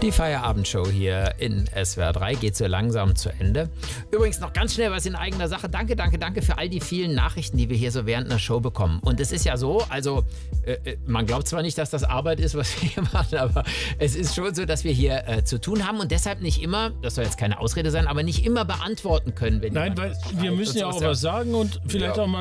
Die Feierabendshow hier in SWR 3 geht so langsam zu Ende. Übrigens noch ganz schnell was in eigener Sache. Danke für all die vielen Nachrichten, die wir hier so während einer Show bekommen. Und es ist ja so, also man glaubt zwar nicht, dass das Arbeit ist, was wir hier machen, aber es ist schon so, dass wir hier zu tun haben und deshalb nicht immer, das soll jetzt keine Ausrede sein, aber nicht immer beantworten können. Wenn Nein, weil wir müssen ja auch was sagen und vielleicht auch mal